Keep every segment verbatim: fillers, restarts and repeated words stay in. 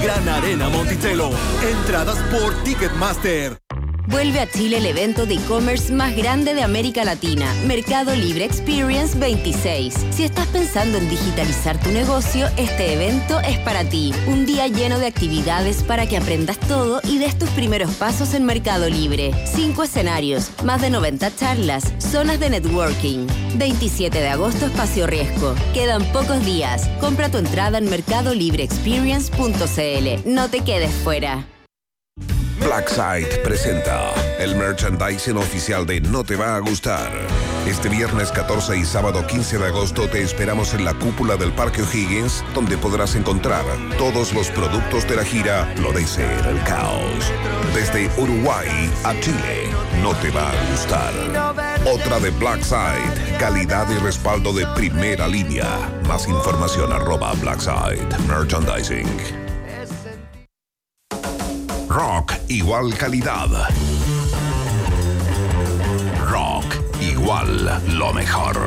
Gran Arena Monticello. Entradas por Ticketmaster. Vuelve a Chile el evento de e-commerce más grande de América Latina, Mercado Libre Experience veintiséis. Si estás pensando en digitalizar tu negocio, este evento es para ti. Un día lleno de actividades para que aprendas todo y des tus primeros pasos en Mercado Libre. Cinco escenarios, más de noventa charlas, zonas de networking. veintisiete de agosto, Espacio Riesgo. Quedan pocos días. Compra tu entrada en mercado libre experience punto c l. No te quedes fuera. Blackside presenta el merchandising oficial de No Te Va a Gustar. Este viernes catorce y sábado quince de agosto te esperamos en la cúpula del Parque O'Higgins, donde podrás encontrar todos los productos de la gira Florecer el Caos. Desde Uruguay a Chile, No Te Va a Gustar. Otra de Blackside, calidad y respaldo de primera línea. Más información arroba Blackside Merchandising. Rock igual calidad. Rock igual lo mejor.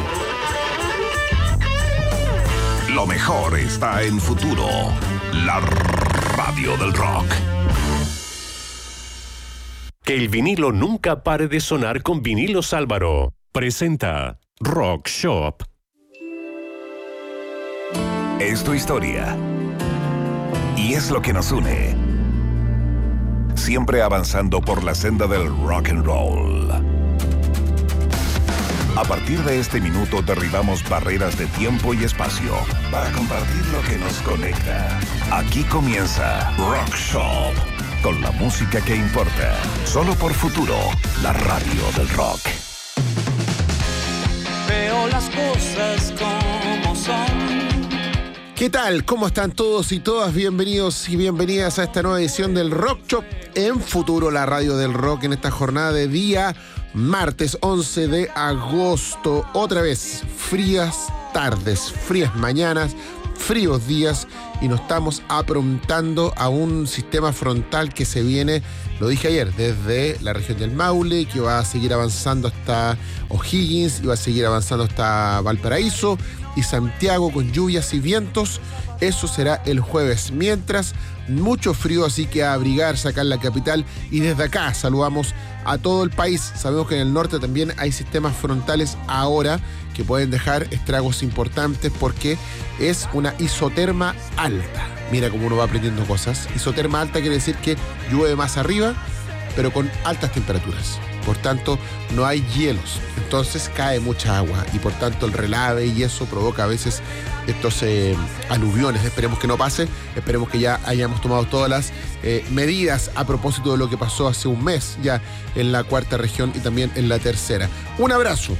Lo mejor está en Futuro, la radio del rock. Que el vinilo nunca pare de sonar con Vinilos Álvaro. Presenta Rock Shop. Es tu historia. Y es lo que nos une. Siempre avanzando por la senda del rock and roll. A partir de este minuto derribamos barreras de tiempo y espacio para compartir lo que nos conecta. Aquí comienza Rock Shop, con la música que importa. Solo por Futuro, la radio del rock. Veo las cosas como son. ¿Qué tal? ¿Cómo están todos y todas? Bienvenidos y bienvenidas a esta nueva edición del Rock Shop en Futuro, la radio del rock, en esta jornada de día martes once de agosto. Otra vez, frías tardes, frías mañanas, fríos días, y nos estamos aprontando a un sistema frontal que se viene, lo dije ayer, desde la región del Maule, que va a seguir avanzando hasta O'Higgins y va a seguir avanzando hasta Valparaíso y Santiago, con lluvias y vientos. Eso será el jueves. Mientras, mucho frío, así que a abrigarse acá en la capital. Y desde acá saludamos a todo el país. Sabemos que en el norte también hay sistemas frontales ahora que pueden dejar estragos importantes, porque es una isoterma alta. Mira cómo uno va aprendiendo cosas. Isoterma alta quiere decir que llueve más arriba, pero con altas temperaturas. Por tanto, no hay hielos. Entonces cae mucha agua y por tanto el relave y eso provoca a veces estos eh, aluviones. Esperemos que no pase. Esperemos que ya hayamos tomado todas las eh, medidas a propósito de lo que pasó hace un mes ya en la cuarta región y también en la tercera. Un abrazo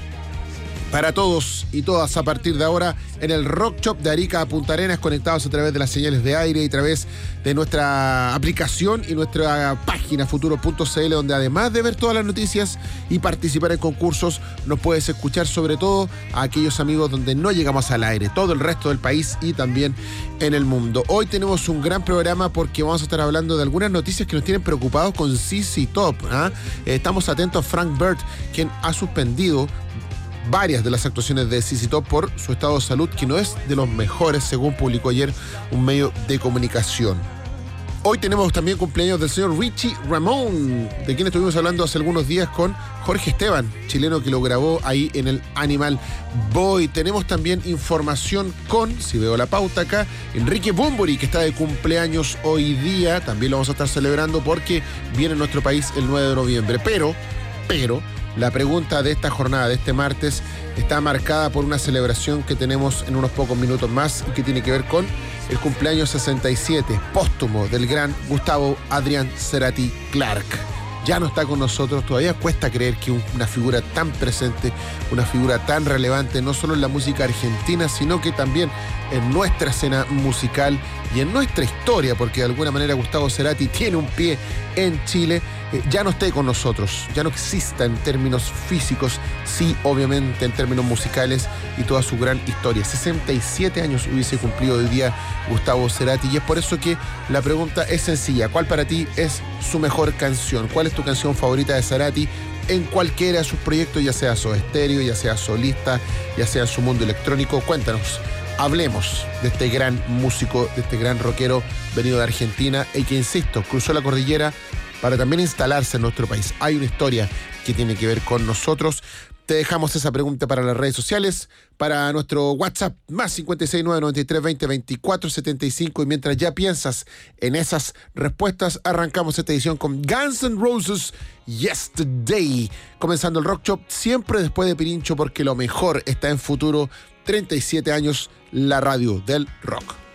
para todos y todas a partir de ahora en el Rock Shop de Arica a Punta Arenas, conectados a través de las señales de aire y a través de nuestra aplicación y nuestra página futuro punto c l, donde además de ver todas las noticias y participar en concursos, nos puedes escuchar, sobre todo a aquellos amigos donde no llegamos al aire, todo el resto del país y también en el mundo. Hoy tenemos un gran programa porque vamos a estar hablando de algunas noticias que nos tienen preocupados con Z Z Top. ¿eh? Estamos atentos a Frank Bird, quien ha suspendido varias de las actuaciones de Z Z Top por su estado de salud, que no es de los mejores, según publicó ayer un medio de comunicación. Hoy tenemos también cumpleaños del señor Richie Ramón, de quien estuvimos hablando hace algunos días con Jorge Esteban, chileno, que lo grabó ahí en el Animal Boy. Tenemos también información con, si veo la pauta acá, Enrique Bunbury, que está de cumpleaños hoy día. También lo vamos a estar celebrando porque viene a nuestro país el nueve de noviembre. Pero, pero... la pregunta de esta jornada, de este martes, está marcada por una celebración que tenemos en unos pocos minutos más y que tiene que ver con el cumpleaños sesenta y siete póstumo del gran Gustavo Adrián Cerati Clark. Ya no está con nosotros, todavía cuesta creer que una figura tan presente, una figura tan relevante, no solo en la música argentina, sino que también en nuestra escena musical y en nuestra historia, porque de alguna manera Gustavo Cerati tiene un pie en Chile, eh, ya no esté con nosotros, ya no exista en términos físicos, sí, obviamente en términos musicales y toda su gran historia. sesenta y siete años hubiese cumplido hoy día Gustavo Cerati, y es por eso que la pregunta es sencilla: ¿cuál para ti es su mejor canción? ¿Cuál es tu canción favorita de Cerati en cualquiera de sus proyectos, ya sea Soda Stereo, ya sea solista, ya sea en su mundo electrónico? Cuéntanos hablemos de este gran músico, de este gran rockero venido de Argentina y que, insisto, cruzó la cordillera para también instalarse en nuestro país. Hay una historia que tiene que ver con nosotros. Te dejamos esa pregunta para las redes sociales, para nuestro WhatsApp, más cinco seis nueve, nueve tres dos cero, veinticuatro setenta y cinco. Y mientras ya piensas en esas respuestas, arrancamos esta edición con Guns N' Roses, Yesterday. Comenzando el Rock Shop, siempre después de Pirincho, porque lo mejor está en futuro. treinta y siete años, la radio del rock.